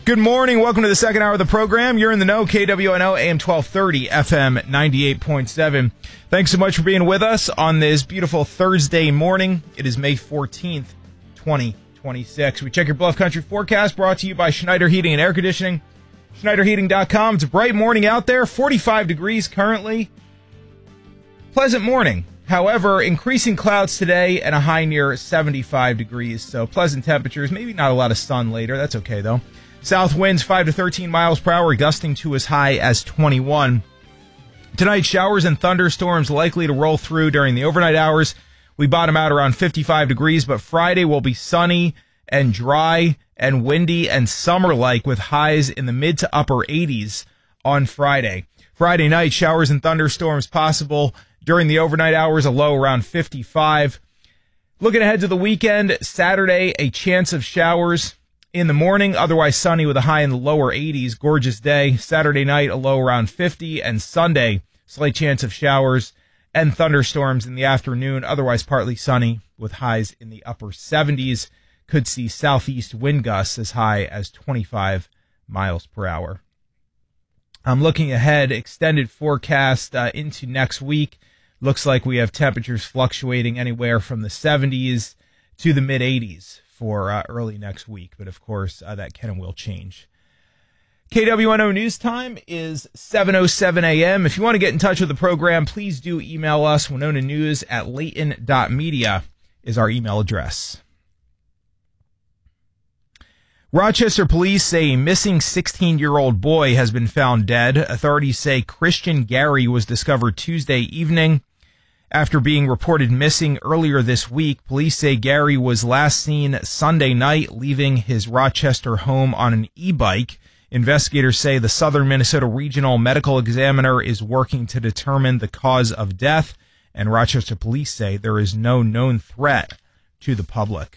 Good morning. Welcome to the second hour of the program. You're in the know. KWNO AM 1230, FM 98.7. Thanks so much for being with us on this beautiful Thursday morning. It is May 14th, 2026. We check your Bluff Country forecast brought to you by Schneider Heating and Air Conditioning. SchneiderHeating.com. It's a bright morning out there. 45 degrees currently. Pleasant morning. However, increasing clouds today and a high near 75 degrees. So pleasant temperatures. Maybe not a lot of sun later. That's okay, though. South winds 5 to 13 miles per hour, gusting to as high as 21. Tonight, showers and thunderstorms likely to roll through during the overnight hours. We bottom out around 55 degrees, but Friday will be sunny and dry and windy and summer-like with highs in the mid to upper 80s on Friday. Friday night, showers and thunderstorms possible during the overnight hours, a low around 55. Looking ahead to the weekend, Saturday, a chance of showers in the morning, otherwise sunny with a high in the lower 80s. Gorgeous day. Saturday night, a low around 50. And Sunday, slight chance of showers and thunderstorms in the afternoon, otherwise partly sunny with highs in the upper 70s. Could see southeast wind gusts as high as 25 miles per hour. I'm looking ahead, extended forecast into next week. Looks like we have temperatures fluctuating anywhere from the 70s to the mid 80s. For early next week, but of course that can and will change. KWNO News Time is 7:07 a.m. If you want to get in touch with the program, please do email us. WinonaNews@layton.media is our email address. Rochester police say a missing 16-year-old boy has been found dead. Authorities say Christian Gary was discovered Tuesday evening. After being reported missing earlier this week, police say Gary was last seen Sunday night leaving his Rochester home on an e-bike. Investigators say the Southern Minnesota Regional Medical Examiner is working to determine the cause of death, and Rochester police say there is no known threat to the public.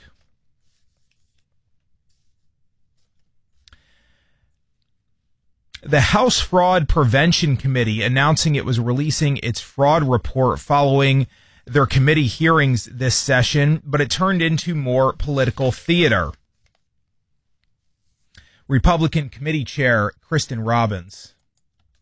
The House Fraud Prevention Committee announcing it was releasing its fraud report following their committee hearings this session, but it turned into more political theater. Republican Committee Chair Kristen Robbins.